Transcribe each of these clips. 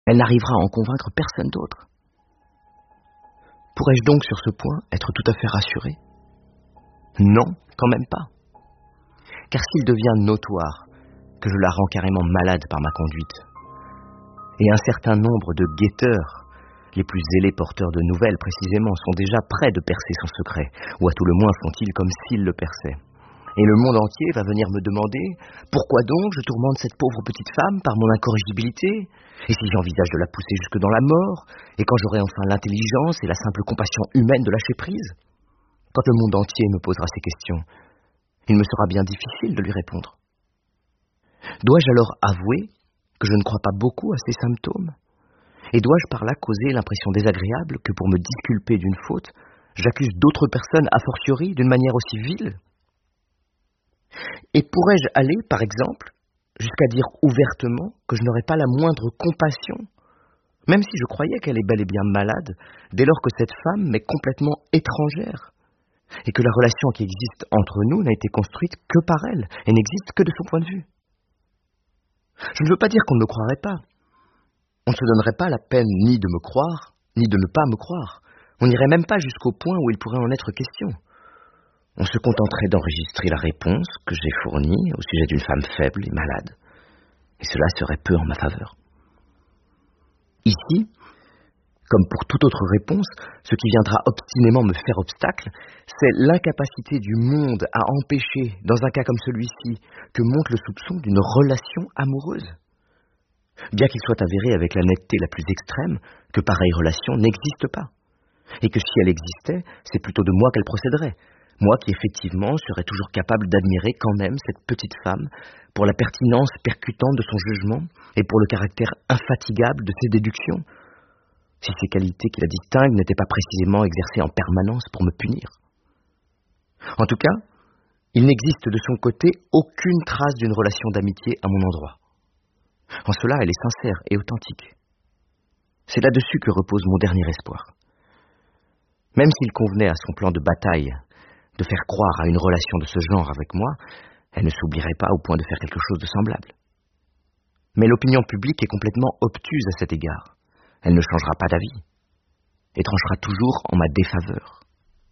Elle n'arrivera à en convaincre personne d'autre. Pourrais-je donc sur ce point être tout à fait rassuré? Non, quand même pas. Car s'il devient notoire que je la rends carrément malade par ma conduite, et un certain nombre de guetteurs, les plus zélés porteurs de nouvelles précisément, sont déjà prêts de percer son secret, ou à tout le moins font-ils comme s'ils le perçaient. Et le monde entier va venir me demander pourquoi donc je tourmente cette pauvre petite femme par mon incorrigibilité, et si j'envisage de la pousser jusque dans la mort, et quand j'aurai enfin l'intelligence et la simple compassion humaine de lâcher prise. Quand le monde entier me posera ces questions, il me sera bien difficile de lui répondre. Dois-je alors avouer que je ne crois pas beaucoup à ces symptômes? Et dois-je par là causer l'impression désagréable que pour me disculper d'une faute, j'accuse d'autres personnes a fortiori d'une manière aussi vile? Et pourrais-je aller, par exemple, jusqu'à dire ouvertement que je n'aurais pas la moindre compassion, même si je croyais qu'elle est bel et bien malade, dès lors que cette femme m'est complètement étrangère, et que la relation qui existe entre nous n'a été construite que par elle, et n'existe que de son point de vue? Je ne veux pas dire qu'on ne me croirait pas. On ne se donnerait pas la peine ni de me croire, ni de ne pas me croire. On n'irait même pas jusqu'au point où il pourrait en être question. On se contenterait d'enregistrer la réponse que j'ai fournie au sujet d'une femme faible et malade. Et cela serait peu en ma faveur. Ici, comme pour toute autre réponse, ce qui viendra obstinément me faire obstacle, c'est l'incapacité du monde à empêcher, dans un cas comme celui-ci, que monte le soupçon d'une relation amoureuse. Bien qu'il soit avéré avec la netteté la plus extrême que pareille relation n'existe pas, et que si elle existait, c'est plutôt de moi qu'elle procéderait, moi qui effectivement serais toujours capable d'admirer quand même cette petite femme pour la pertinence percutante de son jugement et pour le caractère infatigable de ses déductions, si ces qualités qui la distinguent n'étaient pas précisément exercées en permanence pour me punir. En tout cas, il n'existe de son côté aucune trace d'une relation d'amitié à mon endroit. En cela, elle est sincère et authentique. C'est là-dessus que repose mon dernier espoir. Même s'il convenait à son plan de bataille de faire croire à une relation de ce genre avec moi, elle ne s'oublierait pas au point de faire quelque chose de semblable. Mais l'opinion publique est complètement obtuse à cet égard. Elle ne changera pas d'avis et tranchera toujours en ma défaveur.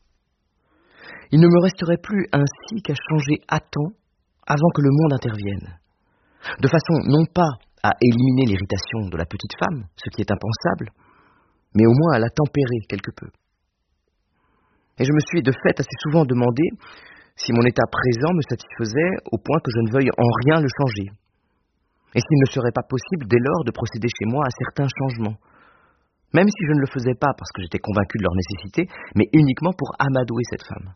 Il ne me resterait plus ainsi qu'à changer à temps avant que le monde intervienne, de façon non pas à éliminer l'irritation de la petite femme, ce qui est impensable, mais au moins à la tempérer quelque peu. Et je me suis de fait assez souvent demandé si mon état présent me satisfaisait au point que je ne veuille en rien le changer, et s'il ne serait pas possible dès lors de procéder chez moi à certains changements, même si je ne le faisais pas parce que j'étais convaincu de leur nécessité, mais uniquement pour amadouer cette femme.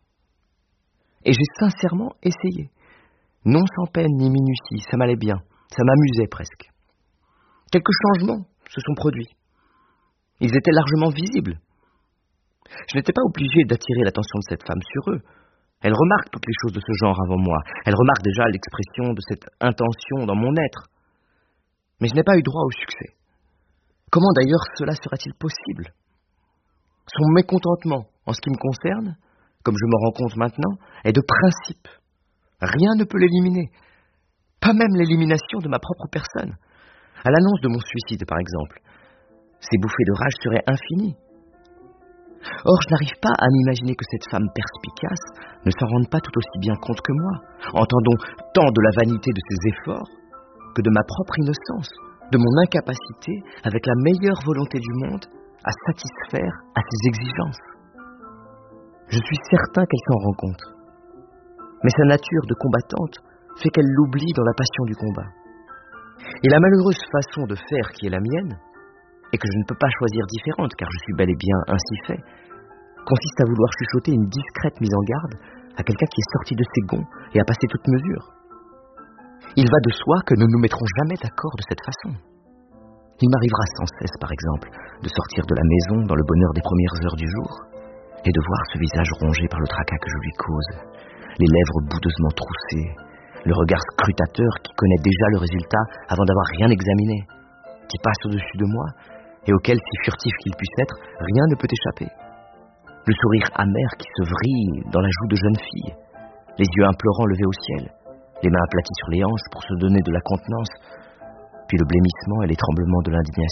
Et j'ai sincèrement essayé, non sans peine ni minutie, ça m'allait bien, ça m'amusait presque. Quelques changements se sont produits. Ils étaient largement visibles. Je n'étais pas obligé d'attirer l'attention de cette femme sur eux. Elle remarque toutes les choses de ce genre avant moi. Elle remarque déjà l'expression de cette intention dans mon être. Mais je n'ai pas eu droit au succès. Comment d'ailleurs cela sera-t-il possible? Son mécontentement en ce qui me concerne, comme je me rends compte maintenant, est de principe. Rien ne peut l'éliminer. Pas même l'élimination de ma propre personne. À l'annonce de mon suicide, par exemple, ces bouffées de rage seraient infinies. Or, je n'arrive pas à m'imaginer que cette femme perspicace ne s'en rende pas tout aussi bien compte que moi, entendons tant de la vanité de ses efforts que de ma propre innocence, de mon incapacité, avec la meilleure volonté du monde, à satisfaire à ses exigences. Je suis certain qu'elle s'en rend compte. Mais sa nature de combattante fait qu'elle l'oublie dans la passion du combat. Et la malheureuse façon de faire qui est la mienne, et que je ne peux pas choisir différente, car je suis bel et bien ainsi fait, consiste à vouloir chuchoter une discrète mise en garde à quelqu'un qui est sorti de ses gonds et a passé toute mesure. Il va de soi que nous ne nous mettrons jamais d'accord de cette façon. Il m'arrivera sans cesse, par exemple, de sortir de la maison dans le bonheur des premières heures du jour, et de voir ce visage rongé par le tracas que je lui cause, les lèvres boudeusement troussées, le regard scrutateur qui connaît déjà le résultat avant d'avoir rien examiné, qui passe au-dessus de moi, et auquel, si furtif qu'il puisse être, rien ne peut échapper. Le sourire amer qui se vrille dans la joue de jeune fille, les yeux implorants levés au ciel, les mains aplaties sur les hanches pour se donner de la contenance, puis le blêmissement et les tremblements de l'indignation.